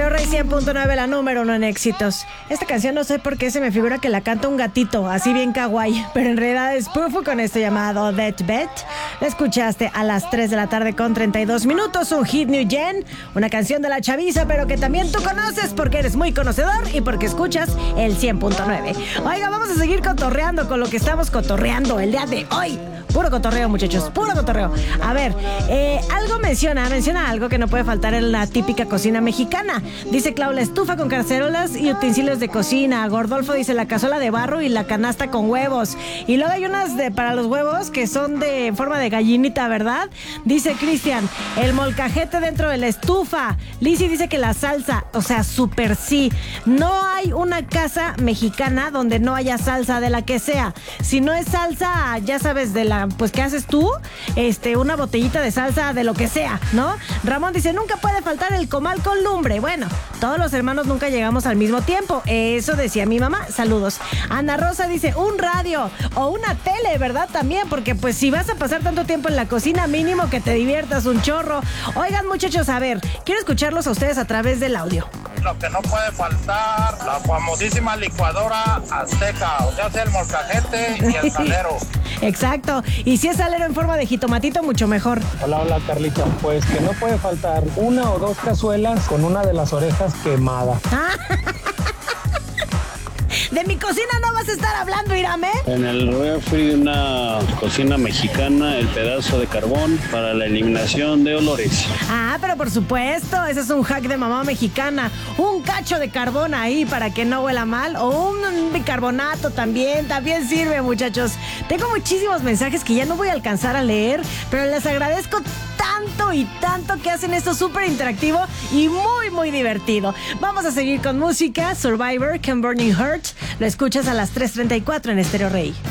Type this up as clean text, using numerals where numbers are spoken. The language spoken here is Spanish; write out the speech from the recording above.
Estéreo Rey 100.9, la número 1 en éxitos. Esta canción no sé por qué se me figura que la canta un gatito, así bien kawaii, pero en realidad es Pufu con esto llamado That Bet. La escuchaste a las 3 de la tarde con 32 minutos, un hit new gen, una canción de la chaviza, pero que también tú conoces porque eres muy conocedor y porque escuchas el 100.9. Oiga, vamos a seguir cotorreando con lo que estamos cotorreando el día de hoy. Puro cotorreo, muchachos, puro cotorreo. A ver, algo menciona algo que no puede faltar en la típica cocina mexicana. Dice Clau, la estufa con cacerolas y utensilios de cocina. Gordolfo dice la cazuela de barro y la canasta con huevos. Y luego hay unas para los huevos que son de forma de gallinita, ¿verdad? Dice Cristian, el molcajete dentro de la estufa. Lizzy dice que la salsa, o sea, súper sí. No hay una casa mexicana donde no haya salsa de la que sea. Si no es salsa, ya sabes, de la, pues, ¿qué haces tú? Una botellita de salsa de lo que sea, ¿no? Ramón dice, nunca puede faltar el comal con lumbre. Bueno, todos los hermanos nunca llegamos al mismo tiempo. Eso decía mi mamá. Saludos. Ana Rosa dice, un radio o una tele, ¿verdad? También, porque pues si vas a pasar tanto tiempo en la cocina, mínimo que te diviertas un chorro. Oigan, muchachos, a ver, quiero escucharlos a ustedes a través del audio. Lo que no puede faltar, la famosísima licuadora azteca, o sea, el molcajete y el salero. Exacto, y si es salero en forma de jitomatito, mucho mejor. Hola Carlita, pues que no puede faltar una o dos cazuelas con una de las orejas quemada. De mi cocina no vas a estar hablando, Irame. En el refri, una cocina mexicana, el pedazo de carbón para la eliminación de olores. Ah, pero por supuesto, ese es un hack de mamá mexicana. Un cacho de carbón ahí para que no huela mal. O un bicarbonato también sirve, muchachos. Tengo muchísimos mensajes que ya no voy a alcanzar a leer, pero les agradezco tanto y tanto que hacen esto súper interactivo y muy, muy divertido. Vamos a seguir con música. Survivor, Can Burning Heart. Lo escuchas a las 3:34 en Estéreo Rey.